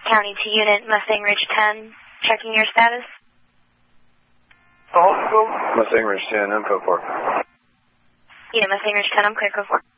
County to Unit, Mustang Ridge 10, checking your status. Mustang Ridge 10, info 4. Unit Mustang Ridge 10, I'm clear, go 4.